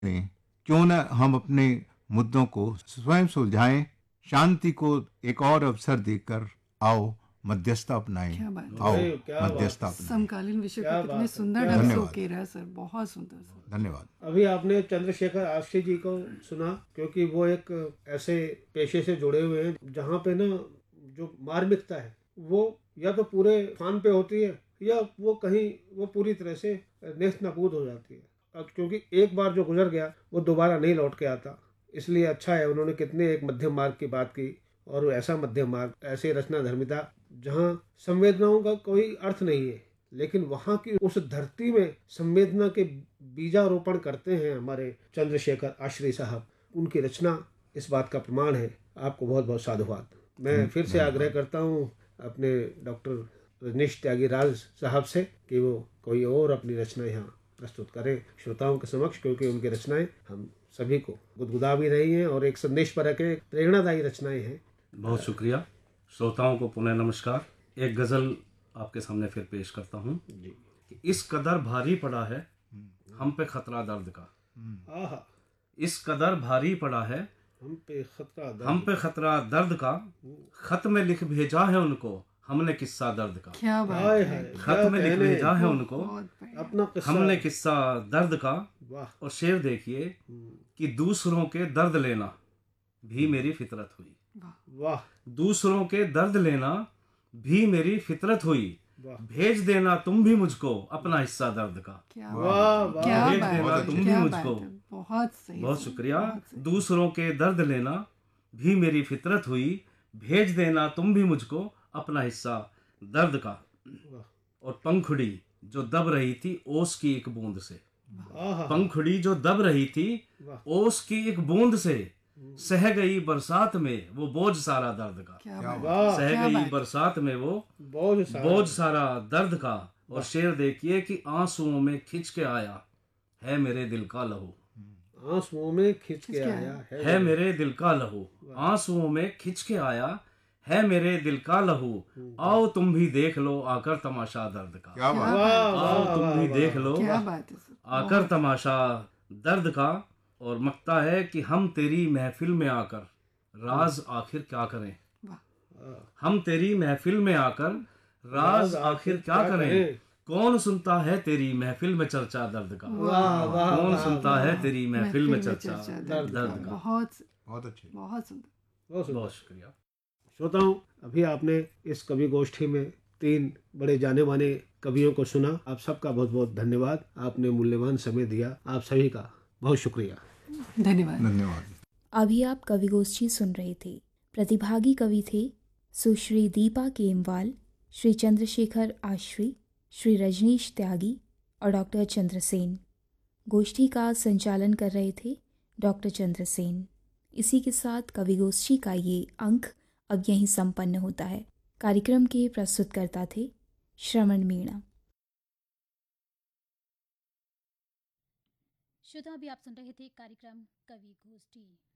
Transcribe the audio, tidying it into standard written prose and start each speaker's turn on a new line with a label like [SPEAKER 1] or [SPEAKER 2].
[SPEAKER 1] करें, क्यों न हम अपने मुद्दों को स्वयं सुलझाएं, शांति को एक और अवसर देकर आओ मध्यस्थता अपनाएं।
[SPEAKER 2] क्या बात है
[SPEAKER 1] आओ
[SPEAKER 3] अरे क्या बात
[SPEAKER 1] मध्यस्थता
[SPEAKER 3] है,
[SPEAKER 1] अपनाएं।
[SPEAKER 2] समकालीन विषय
[SPEAKER 3] क्या
[SPEAKER 2] को कितने
[SPEAKER 3] बात है,
[SPEAKER 2] सुंदर
[SPEAKER 3] क्या
[SPEAKER 2] ढंग से
[SPEAKER 3] बात
[SPEAKER 1] धन्यवाद।
[SPEAKER 2] उकेरा है सर, बहुत सुंदर सर।
[SPEAKER 1] धन्यवाद।
[SPEAKER 3] अभी आपने चंद्रशेखर आश्री जी को सुना, क्योंकि वो एक ऐसे पेशे से जुड़े हुए हैं जहाँ पे ना जो मार्मिकता है वो या तो पूरे फान पे होती है या वो कहीं वो पूरी तरह से नेस्त नाबूद हो जाती है। अब क्योंकि एक बार जो गुजर गया वो दोबारा नहीं लौट के आता, इसलिए अच्छा है उन्होंने कितने एक मध्यम मार्ग की बात की। और ऐसा मध्यम मार्ग, ऐसे रचना धर्मिता जहाँ संवेदनाओं का कोई अर्थ नहीं है, लेकिन वहाँ की उस धरती में संवेदना के बीजारोपण करते हैं हमारे चंद्रशेखर आश्री साहब। उनकी रचना इस बात का प्रमाण है। आपको बहुत बहुत साधुवाद। मैं फिर से आग्रह करता हूँ अपने डॉक्टर रजनीश त्यागी राज साहब से कि वो कोई और अपनी रचना यहाँ प्रस्तुत करें श्रोताओं के समक्ष, क्योंकि उनकी रचनाएं हम सभी को गुदगुदा भी रही हैं और एक संदेश परक है, प्रेरणादायी रचनाएं हैं।
[SPEAKER 4] बहुत शुक्रिया। श्रोताओं को पुनः नमस्कार। एक गज़ल आपके सामने फिर पेश करता हूँ कि इस कदर भारी पड़ा है हम पे खतरा दर्द का।
[SPEAKER 3] आहा,
[SPEAKER 4] इस कदर भारी पड़ा है
[SPEAKER 3] हम पे खतरा दर्द
[SPEAKER 4] हम पे खतरा दर्द का। खत में लिख भेजा है उनको हमने किस्सा दर्द का।
[SPEAKER 2] क्या बात
[SPEAKER 3] हाय
[SPEAKER 2] है,
[SPEAKER 3] हाय,
[SPEAKER 4] खत
[SPEAKER 3] क्या
[SPEAKER 4] में लिख
[SPEAKER 3] कहने,
[SPEAKER 4] भेजा है उनको
[SPEAKER 2] बहुत बढ़िया।
[SPEAKER 3] अपना किस्सा।
[SPEAKER 4] हमने किस्सा दर्द का।
[SPEAKER 3] वाह,
[SPEAKER 4] और शेर देखिए कि दूसरों के दर्द लेना भी मेरी फितरत हुई।
[SPEAKER 3] वाह,
[SPEAKER 4] दूसरों के दर्द लेना भी मेरी फितरत हुई।
[SPEAKER 3] वाह,
[SPEAKER 4] भेज देना तुम भी मुझको अपना हिस्सा दर्द का।
[SPEAKER 2] क्या
[SPEAKER 3] वाह,
[SPEAKER 2] बात है,
[SPEAKER 3] वाह,
[SPEAKER 2] क्या
[SPEAKER 4] भेज
[SPEAKER 2] बात
[SPEAKER 4] देना
[SPEAKER 2] है,
[SPEAKER 4] तुम भी
[SPEAKER 2] क्या
[SPEAKER 4] मुझको।
[SPEAKER 2] बात है, बहुत सही
[SPEAKER 4] बहुत
[SPEAKER 2] सर,
[SPEAKER 4] शुक्रिया।
[SPEAKER 2] बहुत सही।
[SPEAKER 4] दूसरों के दर्द लेना भी मेरी फितरत हुई। भेज देना तुम भी मुझको अपना हिस्सा दर्द का।
[SPEAKER 3] वाह,
[SPEAKER 4] और पंखुड़ी जो दब रही थी ओस की एक बूंद से।
[SPEAKER 3] आहा,
[SPEAKER 4] पंखुड़ी जो दब रही थी
[SPEAKER 3] वाह,
[SPEAKER 4] ओस की एक बूंद से सह गई बरसात में वो बोझ सारा दर्द का।
[SPEAKER 2] क्या बात है,
[SPEAKER 3] वाह,
[SPEAKER 4] सह
[SPEAKER 2] क्या
[SPEAKER 4] गई
[SPEAKER 2] बात है।
[SPEAKER 4] बरसात में वो
[SPEAKER 3] बहुत सारा
[SPEAKER 4] बोझ सारा दर्द का। और शेर देखिए कि आंसुओं में खिंच के आया है मेरे दिल का लहू।
[SPEAKER 3] आंसुओं में खिंच के आया
[SPEAKER 4] है मेरे दिल का लहू। आंसुओं में खिंच के आया है मेरे दिल का लहू। आओ तुम भी देख लो आकर तमाशा दर्द का।
[SPEAKER 1] क्या बात है।
[SPEAKER 3] वाह,
[SPEAKER 4] आओ
[SPEAKER 3] वाह,
[SPEAKER 4] तुम
[SPEAKER 3] वाह,
[SPEAKER 4] भी
[SPEAKER 3] वाह,
[SPEAKER 4] देख लो
[SPEAKER 2] क्या बात है सर,
[SPEAKER 4] आकर तमाशा दर्द का। और मकता है कि हम तेरी महफिल में आकर राज आखिर क्या करें।
[SPEAKER 2] वाह,
[SPEAKER 4] हम तेरी महफिल में आकर राज आखिर क्या करें। कौन सुनता है तेरी महफिल में चर्चा दर्द का।
[SPEAKER 3] वाह, वाह,
[SPEAKER 4] कौन
[SPEAKER 3] वाह,
[SPEAKER 4] सुनता है तेरी महफिल में चर्चा
[SPEAKER 2] दर्द
[SPEAKER 4] दर्द
[SPEAKER 2] का।
[SPEAKER 4] का।
[SPEAKER 2] बहुत
[SPEAKER 1] बहुत अच्छे।
[SPEAKER 2] बहुत सुंदर।
[SPEAKER 3] बहुत सुंदर।
[SPEAKER 4] बहुत शुक्रिया।
[SPEAKER 3] श्रोताओं, अभी आपने इस कवि गोष्ठी में 3 बड़े जाने माने कवियों को सुना। आप सबका बहुत बहुत धन्यवाद। आपने मूल्यवान समय दिया। आप सभी का बहुत शुक्रिया।
[SPEAKER 2] धन्यवाद।
[SPEAKER 1] धन्यवाद।
[SPEAKER 5] अभी आप कवि गोष्ठी सुन रहे थे। प्रतिभागी कवि थे सुश्री दीपा केमवाल, श्री चंद्रशेखर आश्री, श्री रजनीश त्यागी और डॉक्टर चंद्रसेन। गोष्ठी का संचालन कर रहे थे डॉक्टर चंद्रसेन। इसी के साथ कवि गोष्ठी का ये अंक अब यहीं संपन्न होता है। कार्यक्रम के प्रस्तुतकर्ता थे श्रवण मीणा।
[SPEAKER 6] श्रोता, अभी आप सुन रहे थे कार्यक्रम कवि गोष्ठी।